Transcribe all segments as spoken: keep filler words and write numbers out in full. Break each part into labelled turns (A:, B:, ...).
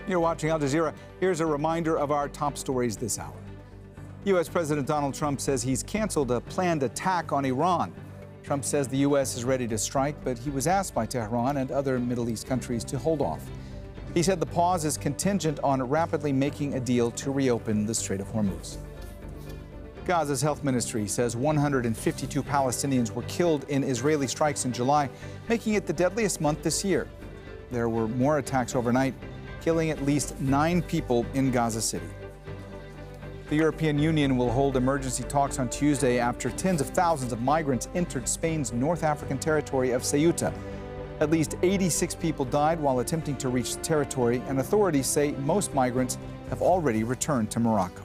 A: You're watching Al Jazeera. Here's a reminder of our top stories this hour. U S President Donald Trump says he's canceled a planned attack on Iran. Trump says the U S is ready to strike, but he was asked by Tehran and other Middle East countries to hold off. He said the pause is contingent on rapidly making a deal to reopen the Strait of Hormuz. Gaza's health ministry says one hundred fifty-two Palestinians were killed in Israeli strikes in July, making it the deadliest month this year. There were more attacks overnight, killing at least nine people in Gaza City. The European Union will hold emergency talks on Tuesday after tens of thousands of migrants entered Spain's North African territory of Ceuta. At least eighty-six people died while attempting to reach the territory, and authorities say most migrants have already returned to Morocco.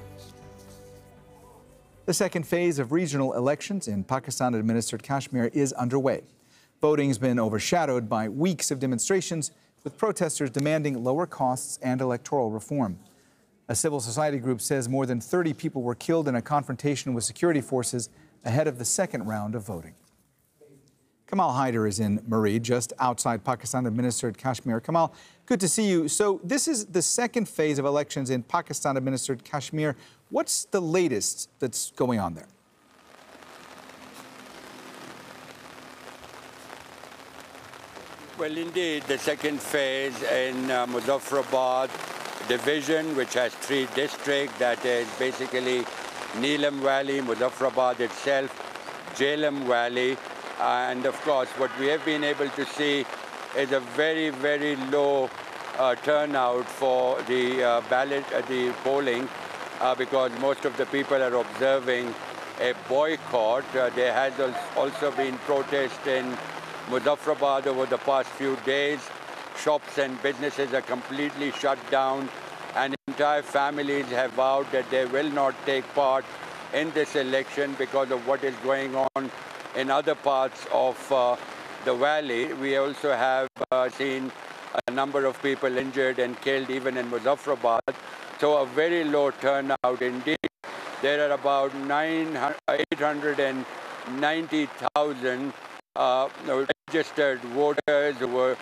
A: The second phase of regional elections in Pakistan-administered Kashmir is underway. Voting has been overshadowed by weeks of demonstrations, with protesters demanding lower costs and electoral reform. A civil society group says more than thirty people were killed in a confrontation with security forces ahead of the second round of voting. Kamal Haider is in Maree, just outside Pakistan-administered Kashmir. Kamal, good to see you. So this is the second phase of elections in Pakistan-administered Kashmir. What's the latest that's going on there?
B: Well, indeed, the second phase in uh, Muzaffarabad division, which has three districts, that is basically Neelam Valley, Muzaffarabad itself, Jhelum Valley, and of course what we have been able to see is a very, very low uh, turnout for the uh, ballot, uh, the polling, uh, because most of the people are observing a boycott. Uh, there has also been protests in Muzaffarabad over the past few days. Shops and businesses are completely shut down, and entire families have vowed that they will not take part in this election because of what is going on in other parts of uh, the valley. We also have uh, seen a number of people injured and killed even in Muzaffarabad. So a very low turnout indeed. There are about eight hundred ninety thousand uh, registered voters who were